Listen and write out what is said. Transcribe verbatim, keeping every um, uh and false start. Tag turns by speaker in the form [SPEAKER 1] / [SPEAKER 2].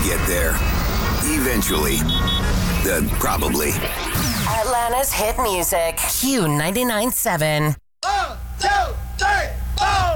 [SPEAKER 1] get there. Eventually. Uh, probably.
[SPEAKER 2] Atlanta's hit music. Q ninety-nine point seven.
[SPEAKER 3] One, two, three, four.